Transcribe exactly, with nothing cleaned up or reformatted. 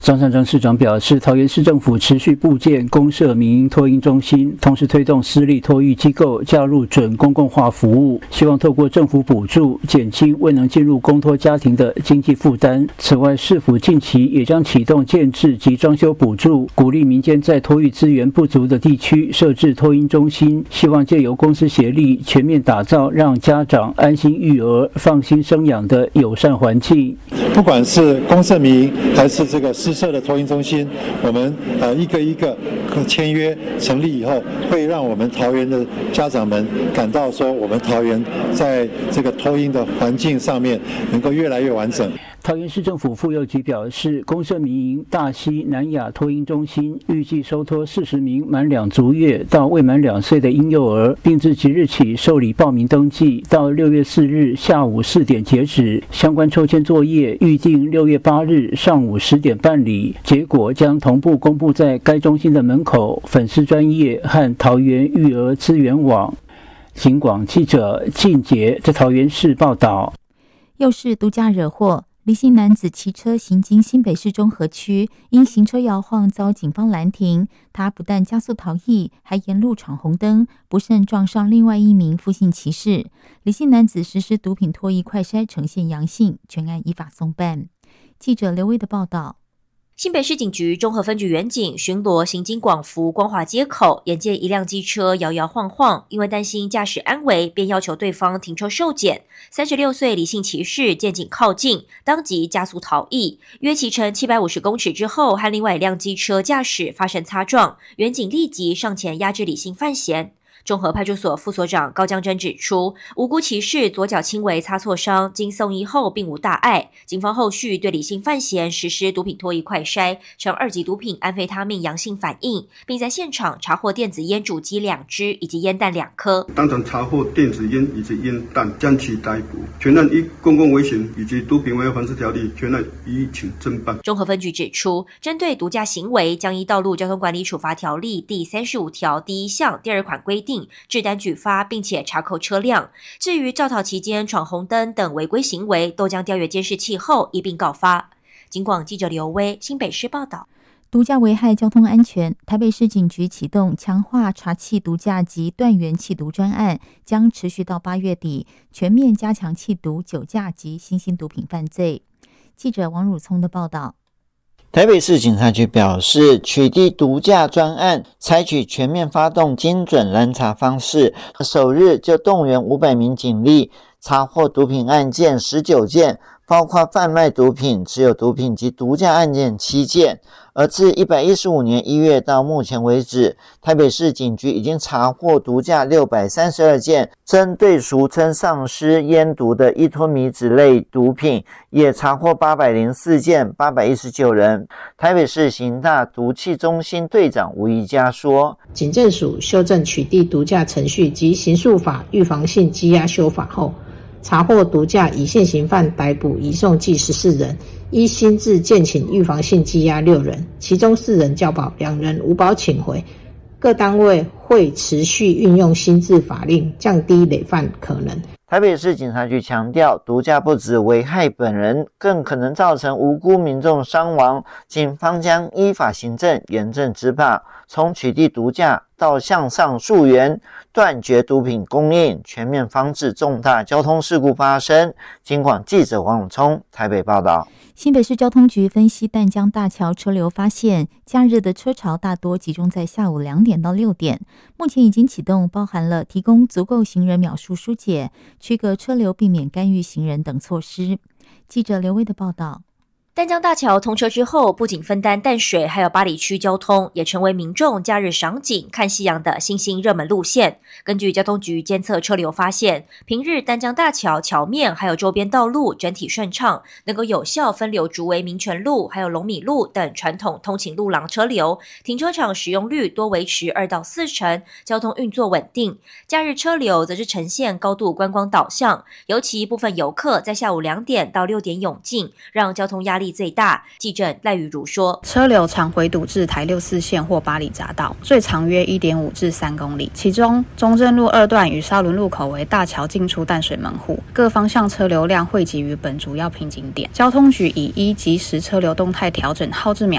张善政市长表示，桃园市政府持续布建公设民营托婴中心，同时推动私立托育机构加入准公共化服务，希望透过政府补助减轻未能进入公托家庭的经济负担。此外，市府近期也将启动建制及装修补助，鼓励民间在托育资源不足的地区设置托婴中心，希望借由公私协力，全面打造让家长安心育儿、放心生养的友善环境。 不管是公设民营还是这个私设的托婴中心，我们呃一个一个签约成立以后，会让我们桃园的家长们感到说，我们桃园在这个托婴的环境上面能够越来越完整。 桃园市政府妇幼局表示，公设民营大溪南雅托婴中心预计收托四十名满两足月到未满两岁的婴幼儿，并自即日起受理报名登记，到六月四日下午四点截止。相关抽签作业预定六月八日上午十点办理，结果将同步公布在该中心的门口、粉丝专页和桃园育儿资源网。警广记者靳杰在桃园市报道。 又是毒驾惹祸。李姓男子骑车行经新北市中和区，因行车摇晃遭警方拦停。他不但加速逃逸，还沿路闯红灯，不慎撞上另外一名夫姓骑士。李姓男子实施毒品脱衣快筛呈现阳性，全案依法送办。记者刘威的报道。 新北市警局中和分局员警巡逻行经广福光华街口，眼见一辆机车摇摇晃晃，因为担心驾驶安危，便要求对方停车受检。三十六岁李姓骑士见警靠近，当即加速逃逸，约骑乘七百五十公尺之后，和另外一辆机车驾驶发生擦撞，员警立即上前压制李姓犯嫌。中和派出所副所长高江珍指出，无辜骑士左脚轻微擦挫伤，经送医后并无大碍。警方后续对李姓犯嫌实施毒品脱衣快筛，呈二级毒品安非他命阳性反应，并在现场查获电子烟主机两支以及烟弹两颗。 当场查获电子烟以及烟弹，将其逮捕。全案依公共危险以及毒品危害防治条例，全案予以请侦办。 中和分局指出，针对毒驾行为，将依道路交通管理处罚条例第三十五条第一项第二款规定，制单举发，并且查扣车辆。至于肇逃期间闯红灯等违规行为，都将调阅监视器后一并告发。警广记者刘威新北市报道。 毒驾危害交通安全，台北市警局启动强化查缉毒驾及断源缉毒专案，将持续到八月底，全面加强缉毒酒驾及新兴毒品犯罪。记者王汝聪的报道。 台北市警察局表示，取缔毒驾专案采取全面发动精准拦查方式，首日就动员五百名警力，查获毒品案件十九件，包括贩卖毒品、持有毒品及毒驾案件七件。而自一百一十五年一月到目前为止，台北市警局已经查获毒驾六百三十二件，针对俗称丧尸烟毒的依托米脂类毒品，也查获八百零四件，八百一十九人。台北市刑大毒气中心队长吴宜佳说， 警政署修正取缔毒驾程序及刑诉法预防性羁押修法后，查获毒驾以现行犯逮捕移送计十四人，依新制建请预防性羁押六人，其中四人交保，两人无保请回。各单位会持续运用新制法令，降低累犯可能。 台北市警察局强调，毒驾不只危害本人，更可能造成无辜民众伤亡。警方将依法行政，严正执法，从取缔毒驾到向上溯源，断绝毒品供应，全面防止重大交通事故发生。警广记者王永聪台北报道。 新北市交通局分析淡江大桥车流发现，假日的车潮大多集中在下午两点到六点。目前已经启动包含了提供足够行人秒数疏解、区隔车流、避免干预行人等措施。记者刘威的报道。 淡江大桥通车之后，不仅分担淡水还有八里区交通，也成为民众假日赏景看夕阳的新兴热门路线。根据交通局监测车流发现，平日淡江大桥桥面还有周边道路整体顺畅，能够有效分流竹围民权路还有龙米路等传统通勤路廊车流，停车场使用率多维持二到四成，交通运作稳定。假日车流则是呈现高度观光导向，尤其部分游客在下午两点到六点涌进，让交通压力最大。记者赖雨如说， 车流常回堵至台六四线或八里匝道，最长约 一点五至三公里，其中中正路二段与沙仑路口为大桥进出淡水门户，各方向车流量汇集于本主要瓶颈点。交通局已依即时车流动态调整号志秒